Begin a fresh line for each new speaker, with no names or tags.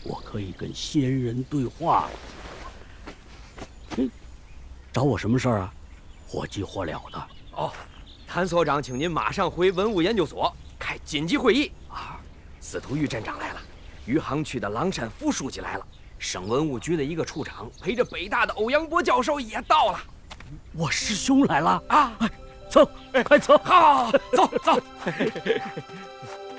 我可以跟仙人对话。找我什么事儿啊？火急火燎的。
哦，谭所长，请您马上回文物研究所开紧急会议啊！司徒玉镇长来了，余杭区的郎山副书记来了，省文物局的一个处长陪着北大的欧阳波教授也到了。
我师兄来了
啊！
走，快走！
好，走走。